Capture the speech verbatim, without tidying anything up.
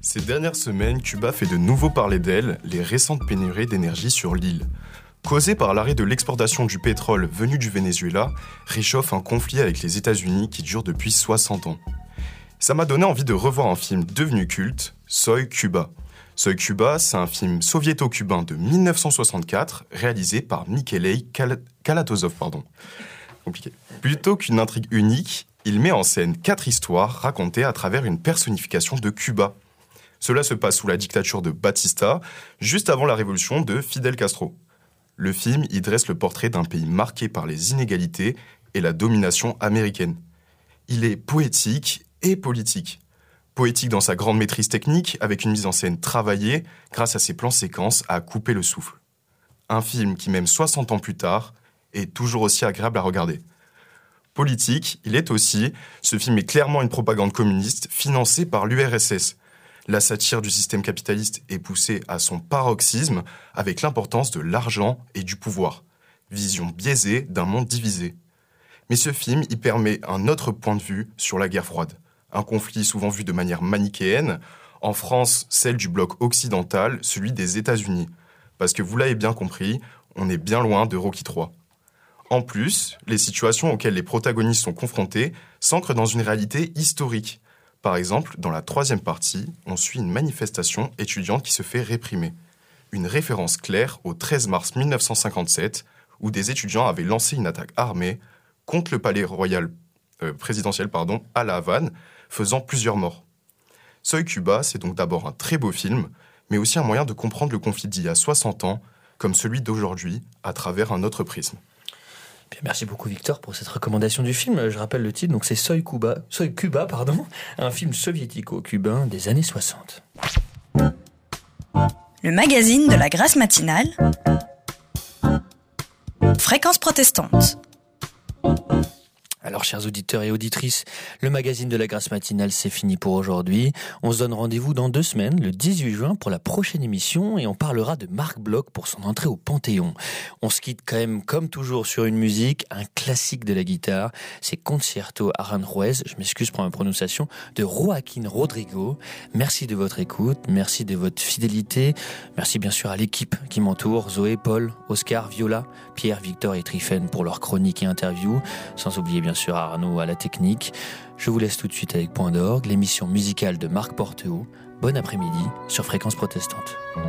Ces dernières semaines, Cuba fait de nouveau parler d'elle, les récentes pénuries d'énergie sur l'île. Causées par l'arrêt de l'exportation du pétrole venu du Venezuela, réchauffe un conflit avec les États-Unis qui dure depuis soixante ans. Ça m'a donné envie de revoir un film devenu culte, Soy Cuba. Soy Cuba, c'est un film soviéto-cubain de dix-neuf cent soixante-quatre, réalisé par Mikhail Kal- Kalatozov. Pardon. Compliqué. Plutôt qu'une intrigue unique, il met en scène quatre histoires racontées à travers une personnification de Cuba. Cela se passe sous la dictature de Batista, juste avant la révolution de Fidel Castro. Le film y dresse le portrait d'un pays marqué par les inégalités et la domination américaine. Il est poétique et politique. Poétique dans sa grande maîtrise technique, avec une mise en scène travaillée grâce à ses plans séquences à couper le souffle. Un film qui, même soixante ans plus tard, est toujours aussi agréable à regarder. Politique, il est aussi, ce film est clairement une propagande communiste financée par l'U R S S. La satire du système capitaliste est poussée à son paroxysme avec l'importance de l'argent et du pouvoir. Vision biaisée d'un monde divisé. Mais ce film y permet un autre point de vue sur la guerre froide. Un conflit souvent vu de manière manichéenne. En France, celle du bloc occidental, celui des États-Unis. Parce que vous l'avez bien compris, on est bien loin de Rocky trois. En plus, les situations auxquelles les protagonistes sont confrontés s'ancrent dans une réalité historique. Par exemple, dans la troisième partie, on suit une manifestation étudiante qui se fait réprimer. Une référence claire au treize mars mille neuf cent cinquante-sept, où des étudiants avaient lancé une attaque armée contre le palais royal euh, présidentiel pardon, à La Havane, faisant plusieurs morts. Soy Cuba, c'est donc d'abord un très beau film, mais aussi un moyen de comprendre le conflit d'il y a soixante ans, comme celui d'aujourd'hui, à travers un autre prisme. Bien, merci beaucoup Victor pour cette recommandation du film. Je rappelle le titre, donc c'est Soy Cuba, Soy Cuba, pardon, un film soviético-cubain des années soixante. Le magazine de la Grâce matinale, Fréquence protestante. Alors, chers auditeurs et auditrices, le magazine de la Grâce matinale, c'est fini pour aujourd'hui. On se donne rendez-vous dans deux semaines, le dix-huit juin, pour la prochaine émission, et on parlera de Marc Bloch pour son entrée au Panthéon. On se quitte quand même, comme toujours, sur une musique, un classique de la guitare. C'est Concierto Aranjuez, je m'excuse pour ma prononciation, de Joaquín Rodrigo. Merci de votre écoute, merci de votre fidélité. Merci bien sûr à l'équipe qui m'entoure, Zoé, Paul, Oscar, Viola, Pierre, Victor et Trifen pour leurs chroniques et interviews. Sans oublier bien sûr Arnaud à la technique. Je vous laisse tout de suite avec Point d'orgue, l'émission musicale de Marc Porteau. Bon après-midi sur Fréquence protestante.